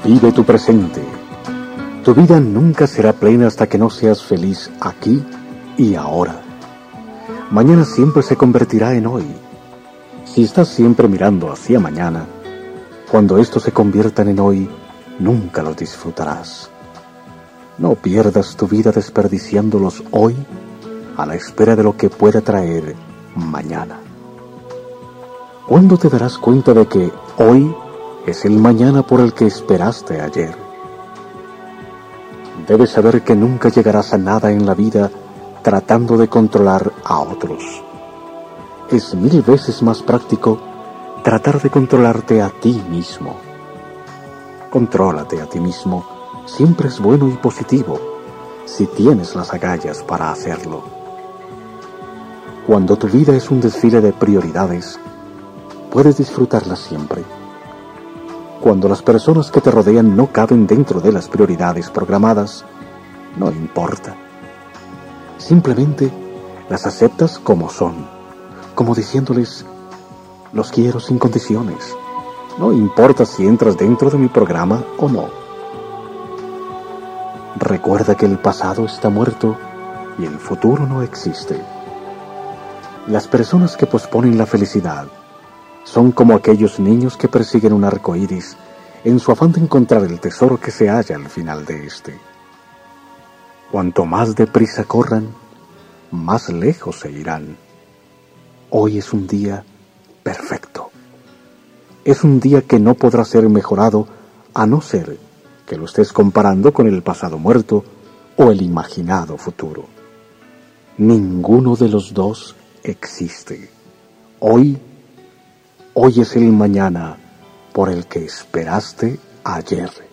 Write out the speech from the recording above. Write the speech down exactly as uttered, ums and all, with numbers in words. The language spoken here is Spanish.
Vive tu presente. Tu vida nunca será plena hasta que no seas feliz aquí y ahora. Mañana siempre se convertirá en hoy. Si estás siempre mirando hacia mañana, cuando estos se conviertan en hoy, nunca los disfrutarás. No pierdas tu vida desperdiciándolos hoy a la espera de lo que pueda traer mañana. ¿Cuándo te darás cuenta de que hoy es el mañana por el que esperaste ayer? Debes saber que nunca llegarás a nada en la vida tratando de controlar a otros. Es mil veces más práctico tratar de controlarte a ti mismo. Contrólate a ti mismo, siempre es bueno y positivo, si tienes las agallas para hacerlo. Cuando tu vida es un desfile de prioridades, puedes disfrutarla siempre. Cuando las personas que te rodean no caben dentro de las prioridades programadas, no importa. Simplemente las aceptas como son, como diciéndoles, los quiero sin condiciones. No importa si entras dentro de mi programa o no. Recuerda que el pasado está muerto y el futuro no existe. Las personas que posponen la felicidad son como aquellos niños que persiguen un arco iris en su afán de encontrar el tesoro que se halla al final de este. Cuanto más deprisa corran, más lejos se irán. Hoy es un día perfecto. Es un día que no podrá ser mejorado a no ser que lo estés comparando con el pasado muerto o el imaginado futuro. Ninguno de los dos existe. Hoy, hoy es el mañana por el que esperaste ayer.